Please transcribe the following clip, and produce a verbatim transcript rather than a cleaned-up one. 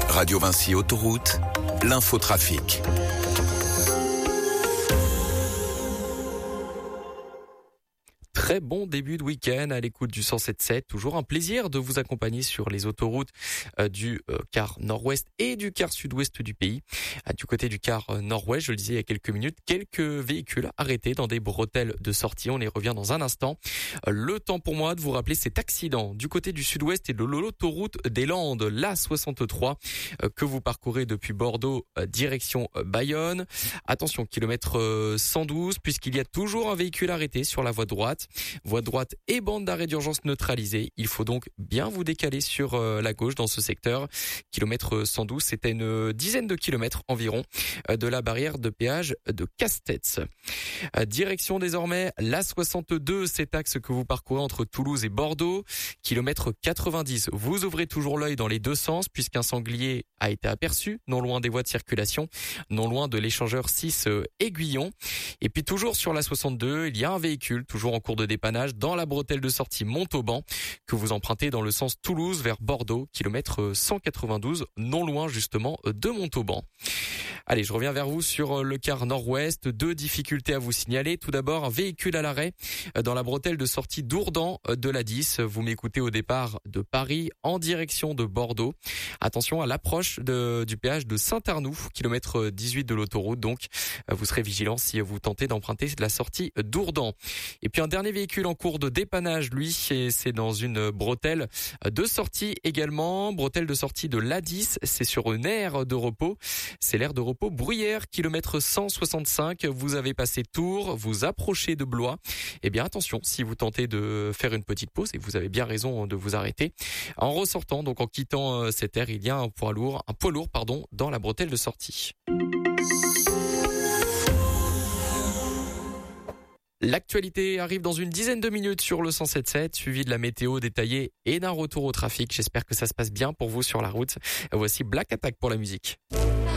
Radio Vinci Autoroute, l'infotrafic. Très bon début de week-end à l'écoute du cent sept sept. Toujours un plaisir de vous accompagner sur les autoroutes euh, du euh, quart nord-ouest et du quart sud-ouest du pays. Euh, du côté du quart euh, nord-ouest, je le disais il y a quelques minutes, quelques véhicules arrêtés dans des bretelles de sortie. On y revient dans un instant. Euh, le temps pour moi de vous rappeler cet accident du côté du sud-ouest et de l'autoroute des Landes, l'A soixante-trois, euh, que vous parcourez depuis Bordeaux, euh, direction euh, Bayonne. Attention, kilomètre euh, cent douze, puisqu'il y a toujours un véhicule arrêté sur la voie droite. Voie droite et bande d'arrêt d'urgence neutralisée. Il faut donc bien vous décaler sur euh, la gauche dans ce secteur. Kilomètre cent douze, c'est à une dizaine de kilomètres environ euh, de la barrière de péage de Castets. Euh, direction désormais l'A soixante-deux, cet axe que vous parcourez entre Toulouse et Bordeaux. Kilomètre quatre-vingt-dix. Vous ouvrez toujours l'œil dans les deux sens puisqu'un sanglier a été aperçu non loin des voies de circulation, non loin de l'échangeur six euh, Aiguillon. Et puis toujours sur l'A soixante-deux, il y a un véhicule toujours en cours de dépannage dans la bretelle de sortie Montauban que vous empruntez dans le sens Toulouse vers Bordeaux, kilomètre cent quatre-vingt-douze, non loin justement de Montauban. Allez, je reviens vers vous sur le quart nord-ouest. Deux difficultés à vous signaler. Tout d'abord, un véhicule à l'arrêt dans la bretelle de sortie d'Ourdan de l'A dix. Vous m'écoutez au départ de Paris en direction de Bordeaux. Attention à l'approche de, du péage de Saint-Arnoux, kilomètre dix-huit de l'autoroute. Donc, vous serez vigilant si vous tentez d'emprunter la sortie d'Ourdan. Et puis un dernier véhicule en cours de dépannage, lui, c'est dans une bretelle de sortie également. Bretelle de sortie de l'A dix, c'est sur une aire de repos. C'est l'aire de repos Bruyères, kilomètre cent soixante-cinq. Vous avez passé Tours, vous approchez de Blois. Eh bien attention, si vous tentez de faire une petite pause, et vous avez bien raison de vous arrêter, en ressortant, donc en quittant cette aire, il y a un poids lourd, un poids lourd, pardon, dans la bretelle de sortie. L'actualité arrive dans une dizaine de minutes sur le cent sept sept, suivi de la météo détaillée et d'un retour au trafic. J'espère que ça se passe bien pour vous sur la route. Voici Black Attack pour la musique.